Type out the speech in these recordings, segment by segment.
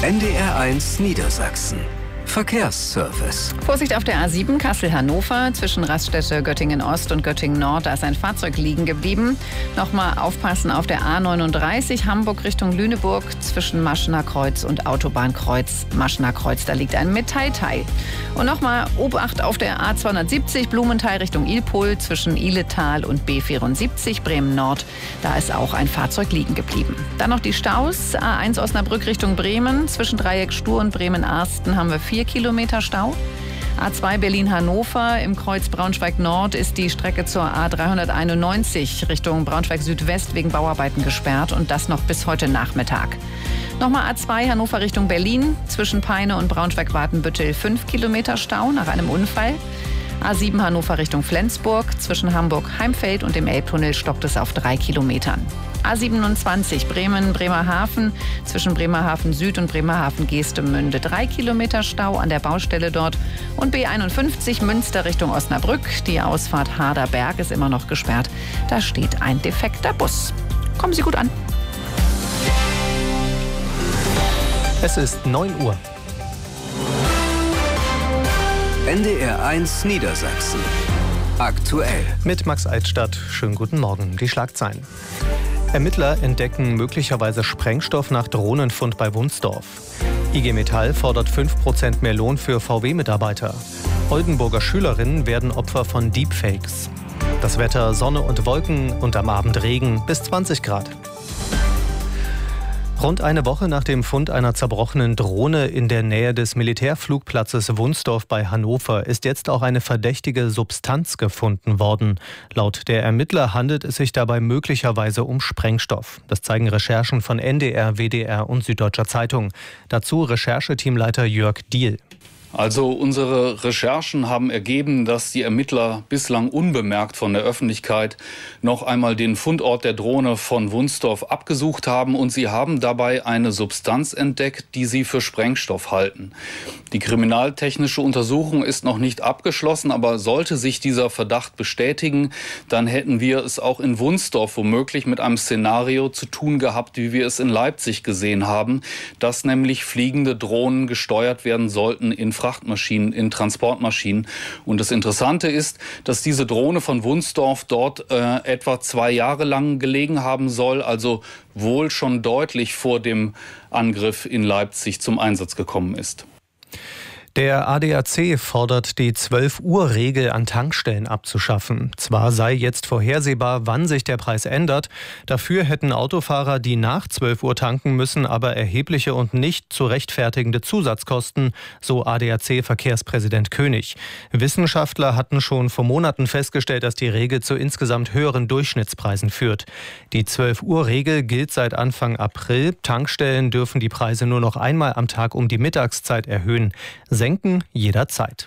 NDR1 Niedersachsen. Verkehrsservice. Vorsicht auf der A7 Kassel-Hannover zwischen Raststätte Göttingen-Ost und Göttingen-Nord. Da ist ein Fahrzeug liegen geblieben. Nochmal aufpassen auf der A39 Hamburg Richtung Lüneburg zwischen Maschener Kreuz und Autobahnkreuz Maschener Kreuz. Da liegt ein Metallteil. Und nochmal Obacht auf der A270 Blumenthal Richtung Ilpol zwischen Ihletal und B74 Bremen-Nord. Da ist auch ein Fahrzeug liegen geblieben. Dann noch die Staus. A1 Osnabrück Richtung Bremen. Zwischen Dreieck Stur und Bremen-Arsten haben wir 4 Kilometer Stau. A2 Berlin-Hannover im Kreuz Braunschweig-Nord ist die Strecke zur A391 Richtung Braunschweig-Südwest wegen Bauarbeiten gesperrt und das noch bis heute Nachmittag. Nochmal A2 Hannover Richtung Berlin zwischen Peine und Braunschweig-Watenbüttel 5 Kilometer Stau nach einem Unfall. A7 Hannover Richtung Flensburg zwischen Hamburg-Heimfeld und dem Elbtunnel stockt es auf 3 Kilometern. A27 Bremen-Bremerhaven zwischen Bremerhaven Süd und Bremerhaven-Geestemünde 3 Kilometer Stau an der Baustelle dort. Und B51 Münster Richtung Osnabrück. Die Ausfahrt Harderberg ist immer noch gesperrt. Da steht ein defekter Bus. Kommen Sie gut an. Es ist 9 Uhr. NDR1 Niedersachsen. Aktuell. Mit Max Altstadt. Schönen guten Morgen. Die Schlagzeilen. Ermittler entdecken möglicherweise Sprengstoff nach Drohnenfund bei Wunsdorf. IG Metall fordert 5% mehr Lohn für VW-Mitarbeiter. Oldenburger Schülerinnen werden Opfer von Deepfakes. Das Wetter Sonne und Wolken und am Abend Regen bis 20 Grad. Rund eine Woche nach dem Fund einer zerbrochenen Drohne in der Nähe des Militärflugplatzes Wunsdorf bei Hannover ist jetzt auch eine verdächtige Substanz gefunden worden. Laut der Ermittler handelt es sich dabei möglicherweise um Sprengstoff. Das zeigen Recherchen von NDR, WDR und Süddeutscher Zeitung. Dazu Rechercheteamleiter Jörg Diehl. Also unsere Recherchen haben ergeben, dass die Ermittler bislang unbemerkt von der Öffentlichkeit noch einmal den Fundort der Drohne von Wunsdorf abgesucht haben und sie haben dabei eine Substanz entdeckt, die sie für Sprengstoff halten. Die kriminaltechnische Untersuchung ist noch nicht abgeschlossen, aber sollte sich dieser Verdacht bestätigen, dann hätten wir es auch in Wunsdorf womöglich mit einem Szenario zu tun gehabt, wie wir es in Leipzig gesehen haben, dass nämlich fliegende Drohnen gesteuert werden sollten in Frachtmaschinen, in Transportmaschinen. Und das Interessante ist, dass diese Drohne von Wunsdorf dort etwa 2 Jahre lang gelegen haben soll, also wohl schon deutlich vor dem Angriff in Leipzig zum Einsatz gekommen ist. Der ADAC fordert, die 12-Uhr-Regel an Tankstellen abzuschaffen. Zwar sei jetzt vorhersehbar, wann sich der Preis ändert. Dafür hätten Autofahrer, die nach 12 Uhr tanken müssen, aber erhebliche und nicht zu rechtfertigende Zusatzkosten, so ADAC-Verkehrspräsident König. Wissenschaftler hatten schon vor Monaten festgestellt, dass die Regel zu insgesamt höheren Durchschnittspreisen führt. Die 12-Uhr-Regel gilt seit Anfang April. Tankstellen dürfen die Preise nur noch einmal am Tag um die Mittagszeit erhöhen. Senken jederzeit.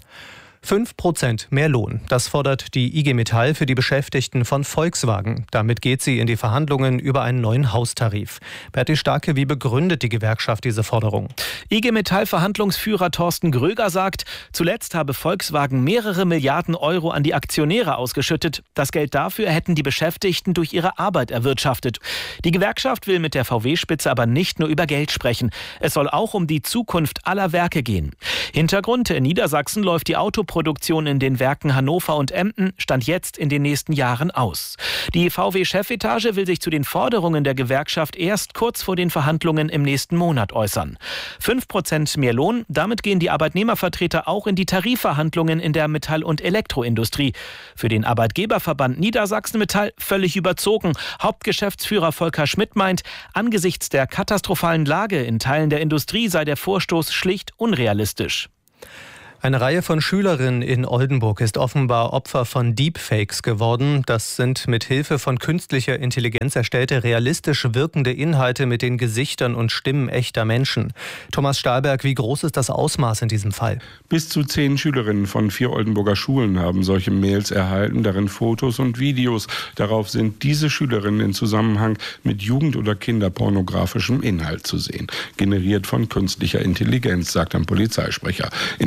5% mehr Lohn. Das fordert die IG Metall für die Beschäftigten von Volkswagen. Damit geht sie in die Verhandlungen über einen neuen Haustarif. Berti Starke, wie begründet die Gewerkschaft diese Forderung? IG Metall-Verhandlungsführer Thorsten Gröger sagt, zuletzt habe Volkswagen mehrere Milliarden Euro an die Aktionäre ausgeschüttet. Das Geld dafür hätten die Beschäftigten durch ihre Arbeit erwirtschaftet. Die Gewerkschaft will mit der VW-Spitze aber nicht nur über Geld sprechen. Es soll auch um die Zukunft aller Werke gehen. Hintergrund: in Niedersachsen läuft die Autoproduktion in den Werken Hannover und Emden stand jetzt in den nächsten Jahren aus. Die VW-Chefetage will sich zu den Forderungen der Gewerkschaft erst kurz vor den Verhandlungen im nächsten Monat äußern. 5% mehr Lohn, damit gehen die Arbeitnehmervertreter auch in die Tarifverhandlungen in der Metall- und Elektroindustrie. Für den Arbeitgeberverband Niedersachsen Metall völlig überzogen. Hauptgeschäftsführer Volker Schmidt meint, angesichts der katastrophalen Lage in Teilen der Industrie sei der Vorstoß schlicht unrealistisch. Eine Reihe von Schülerinnen in Oldenburg ist offenbar Opfer von Deepfakes geworden. Das sind mit Hilfe von künstlicher Intelligenz erstellte, realistisch wirkende Inhalte mit den Gesichtern und Stimmen echter Menschen. Thomas Stahlberg, wie groß ist das Ausmaß in diesem Fall? Bis zu 10 Schülerinnen von 4 Oldenburger Schulen haben solche Mails erhalten, darin Fotos und Videos. Darauf sind diese Schülerinnen in Zusammenhang mit Jugend- oder kinderpornografischem Inhalt zu sehen. Generiert von künstlicher Intelligenz, sagt ein Polizeisprecher. In anderen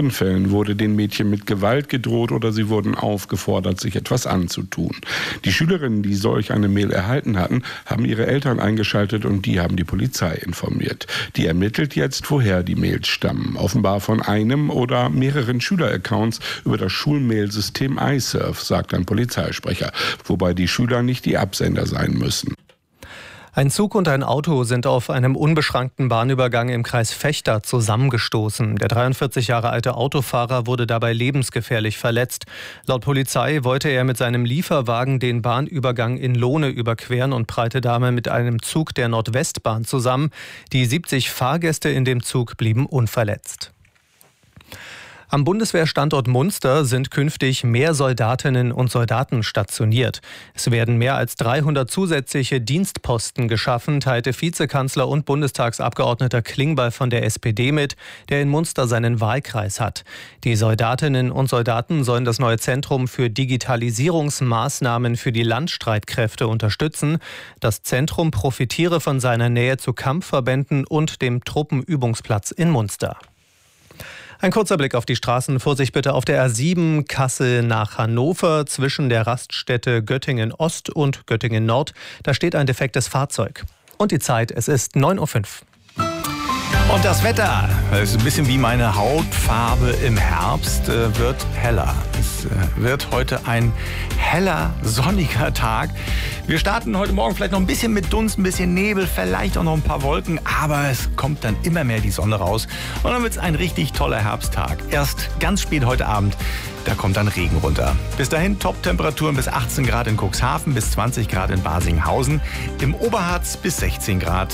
beiden Fällen wurde den Mädchen mit Gewalt gedroht oder sie wurden aufgefordert, sich etwas anzutun. Die Schülerinnen, die solch eine Mail erhalten hatten, haben ihre Eltern eingeschaltet und die haben die Polizei informiert. Die ermittelt jetzt, woher die Mails stammen. Offenbar von einem oder mehreren Schüleraccounts über das Schulmailsystem iSurf, sagt ein Polizeisprecher, wobei die Schüler nicht die Absender sein müssen. Ein Zug und ein Auto sind auf einem unbeschrankten Bahnübergang im Kreis Vechta zusammengestoßen. Der 43 Jahre alte Autofahrer wurde dabei lebensgefährlich verletzt. Laut Polizei wollte er mit seinem Lieferwagen den Bahnübergang in Lohne überqueren und prallte dabei mit einem Zug der Nordwestbahn zusammen. Die 70 Fahrgäste in dem Zug blieben unverletzt. Am Bundeswehrstandort Munster sind künftig mehr Soldatinnen und Soldaten stationiert. Es werden mehr als 300 zusätzliche Dienstposten geschaffen, teilte Vizekanzler und Bundestagsabgeordneter Klingbeil von der SPD mit, der in Munster seinen Wahlkreis hat. Die Soldatinnen und Soldaten sollen das neue Zentrum für Digitalisierungsmaßnahmen für die Landstreitkräfte unterstützen. Das Zentrum profitiere von seiner Nähe zu Kampfverbänden und dem Truppenübungsplatz in Munster. Ein kurzer Blick auf die Straßen. Vorsicht bitte auf der A7 Kassel nach Hannover zwischen der Raststätte Göttingen Ost und Göttingen Nord. Da steht ein defektes Fahrzeug. Und die Zeit, es ist 9:05 Uhr. Und das Wetter, das ist ein bisschen wie meine Hautfarbe im Herbst, wird heller. Es wird heute ein heller, sonniger Tag. Wir starten heute Morgen vielleicht noch ein bisschen mit Dunst, ein bisschen Nebel, vielleicht auch noch ein paar Wolken, aber es kommt dann immer mehr die Sonne raus und dann wird es ein richtig toller Herbsttag. Erst ganz spät heute Abend, da kommt dann Regen runter. Bis dahin Top-Temperaturen bis 18 Grad in Cuxhaven, bis 20 Grad in Basinghausen, im Oberharz bis 16 Grad.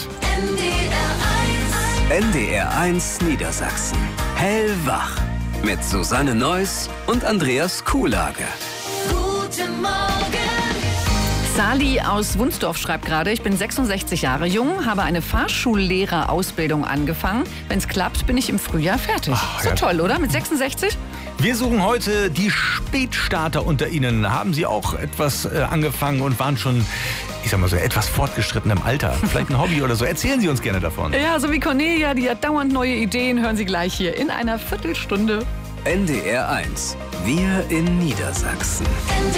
NDR1 Niedersachsen. Hellwach. Mit Susanne Neuss und Andreas Kuhlage. Guten Morgen. Sali aus Wunsdorf schreibt gerade, ich bin 66 Jahre jung, habe eine Fahrschullehrerausbildung angefangen. Wenn es klappt, bin ich im Frühjahr fertig. Ach, so ja. toll, oder? Mit 66? Wir suchen heute die Spätstarter unter Ihnen. Haben Sie auch etwas angefangen und waren schon, ich sag mal so, etwas fortgeschritten im Alter? Vielleicht ein Hobby oder so. Erzählen Sie uns gerne davon. Ja, so wie Cornelia, die hat dauernd neue Ideen. Hören Sie gleich hier in einer Viertelstunde. NDR1. Wir in Niedersachsen.